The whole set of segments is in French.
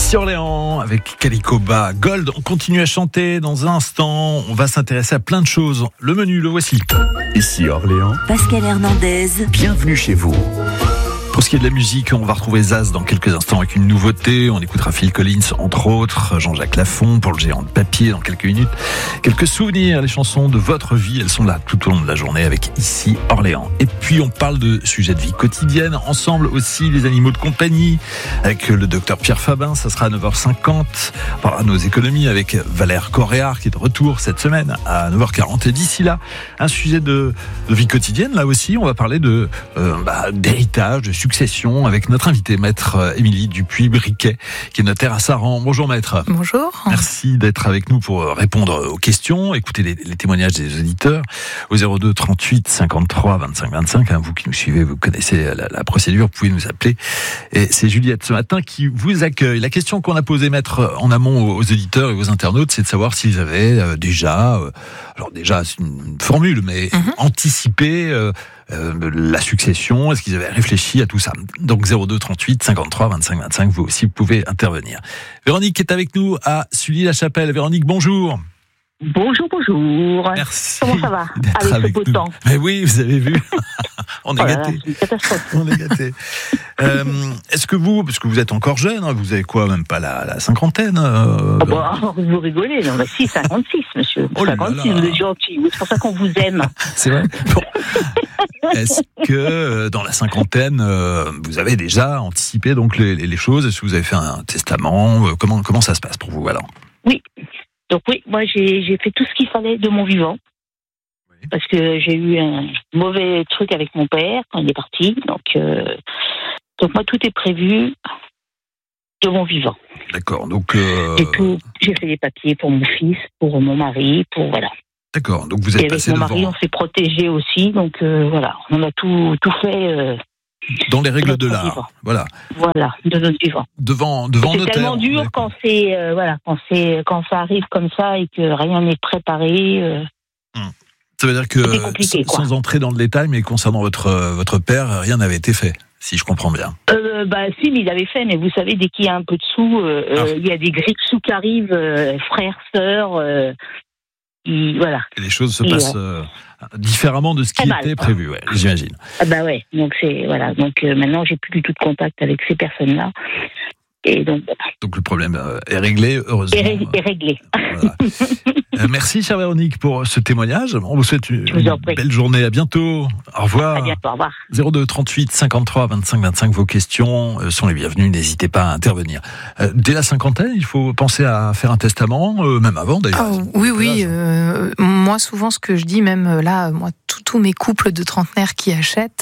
Ici Orléans avec Calicoba Gold. On continue à chanter dans un instant. On va s'intéresser à plein de choses. Le menu, le voici. Ici Orléans, Pascal Hernandez. bienvenue chez vous. Pour ce qui est de la musique, on va retrouver Zaz dans quelques instants avec une nouveauté. On écoutera Phil Collins, entre autres, Jean-Jacques Lafont pour le géant de papier dans quelques minutes. Quelques souvenirs, les chansons de votre vie, elles sont là tout au long de la journée avec Ici Orléans. Et puis on parle de sujets de vie quotidienne. Ensemble aussi, les animaux de compagnie avec le docteur Pierre Fabin. Ça sera à 9h50. On parlera de nos économies avec Valère Corréard qui est de retour cette semaine à 9h40. Et d'ici là, un sujet de vie quotidienne. Là aussi, on va parler d'héritage, de succession avec notre invité, maître Émilie Dupuis-Briquet, qui est notaire à Saran. Bonjour maître. Bonjour. Merci d'être avec nous pour répondre aux questions, écouter les témoignages des auditeurs au 02 38 53 25 25. Vous qui nous suivez, vous connaissez la procédure, vous pouvez nous appeler. Et c'est Juliette ce matin qui vous accueille. La question qu'on a posée, maître, en amont aux auditeurs et aux internautes, c'est de savoir s'ils avaient déjà c'est une formule, mais anticipé la succession. Est-ce qu'ils avaient réfléchi à tout ça? Donc 02 38 53 25 25, vous aussi pouvez intervenir. Véronique est avec nous à Sully-la-Chapelle. Véronique, bonjour. Bonjour. Merci. Comment ça va avec ce beau nous. temps? Mais oui, vous avez vu. On est gâtés. C'est une catastrophe. On est gâtés. Est-ce que parce que vous êtes encore jeune, hein, vous avez quoi, même pas la cinquantaine Vous rigolez, non, 56, monsieur. Oh là 56, là. vous êtes gentil. C'est pour ça qu'on vous aime. C'est vrai. Bon. Est-ce que dans la cinquantaine, vous avez déjà anticipé donc les choses? Est-ce que vous avez fait un testament? Comment ça se passe pour vous alors? Oui. Donc oui, moi j'ai fait tout ce qu'il fallait de mon vivant. Oui. Parce que j'ai eu un mauvais truc avec mon père quand il est parti. Donc moi tout est prévu de mon vivant. D'accord. Donc j'ai fait des papiers pour mon fils, pour mon mari, pour voilà. D'accord. Donc vous êtes et passé avec mon mari, devant. on s'est protégé aussi. Donc voilà, on a tout fait. Dans les règles de l'art. Voilà, de notre vivant. Devant c'est notaire. C'est tellement dur quand quand ça arrive comme ça et que rien n'est préparé. Ça veut dire que, c'est compliqué, sans entrer dans le détail, mais concernant votre père, rien n'avait été fait, si je comprends bien. Si, mais il avait fait, mais vous savez, dès qu'il y a un peu de sous, il y a des grilles de sous qui arrivent, frères, sœurs, voilà. Et les choses se passent différemment de ce qui était prévu, ouais, j'imagine. Donc Donc maintenant, j'ai plus du tout de contact avec ces personnes-là. Et donc le problème est réglé, heureusement. Est réglé. Voilà. Merci, chère Véronique, pour ce témoignage. On vous souhaite une belle journée. À bientôt. Au revoir. À bientôt. Au revoir. 02 38 53 25 25. Vos questions sont les bienvenues. N'hésitez pas à intervenir. Dès la cinquantaine, il faut penser à faire un testament, même avant d'ailleurs. Oui. Moi, souvent, ce que je dis, même là, moi, tous mes couples de trentenaires qui achètent,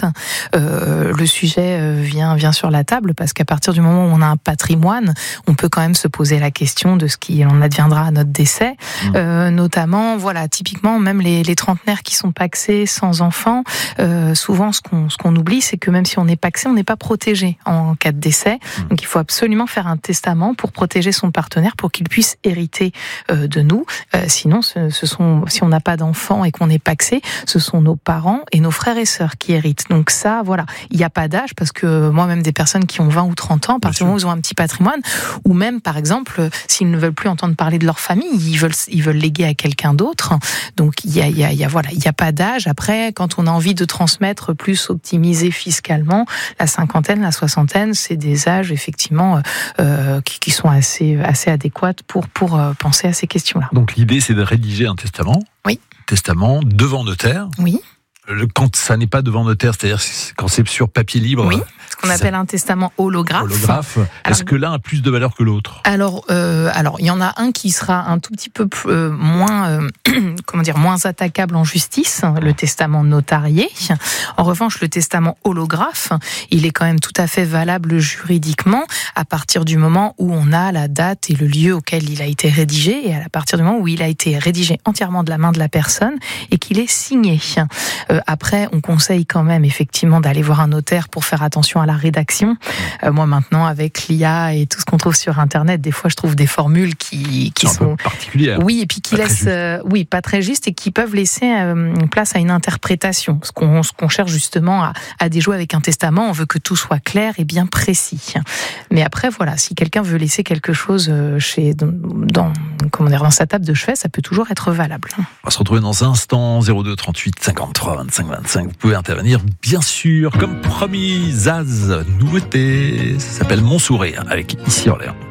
le sujet vient sur la table parce qu'à partir du moment où on a un patrimoine, on peut quand même se poser la question de ce qui en adviendra à notre décès. Notamment, typiquement, même les trentenaires qui sont pacsés sans enfants, souvent ce qu'on oublie, c'est que même si on est pacsé, on n'est pas protégé en cas de décès. Donc il faut absolument faire un testament pour protéger son partenaire, pour qu'il puisse hériter de nous. Sinon, si on n'a pas d'enfants et qu'on est pacsé, ce sont nos parents et nos frères et sœurs qui héritent. Donc ça, il n'y a pas d'âge, parce que moi-même des personnes qui ont 20 ou 30 ans, à partir du moment où ils ont un petit patrimoine, ou même par exemple, s'ils ne veulent plus entendre parler de leur famille, ils veulent léguer à quelqu'un d'autre. Donc il y a pas d'âge. Après, quand on a envie de transmettre, plus optimiser fiscalement, la cinquantaine, la soixantaine, c'est des âges effectivement qui sont assez adéquates pour penser à ces questions-là. Donc l'idée, c'est de rédiger un testament. Oui. Testament devant notaire. Oui. Quand ça n'est pas devant notaire, c'est-à-dire quand c'est sur papier libre. Oui, ce qu'on appelle un testament holographe. Est-ce que l'un a plus de valeur que l'autre? Alors, il y en a un qui sera un tout petit peu moins attaquable en justice, le testament notarié. En revanche, le testament holographe, il est quand même tout à fait valable juridiquement à partir du moment où on a la date et le lieu auquel il a été rédigé, et à partir du moment où il a été rédigé entièrement de la main de la personne et qu'il est signé. Après, on conseille quand même effectivement d'aller voir un notaire pour faire attention à la rédaction. Moi maintenant, avec l'IA et tout ce qu'on trouve sur Internet, des fois je trouve des formules qui sont particulières. Oui, et puis qui laissent, pas très justes et qui peuvent laisser place à une interprétation. Ce qu'on cherche justement à déjouer avec un testament, on veut que tout soit clair et bien précis. Mais après, voilà, si quelqu'un veut laisser quelque chose dans sa table de chevet, ça peut toujours être valable. On va se retrouver dans un instant, 02 38 53 25 25. Vous pouvez intervenir, bien sûr, comme promis. Zaz, nouveauté, ça s'appelle Mon Sourire, avec Ici Orléans.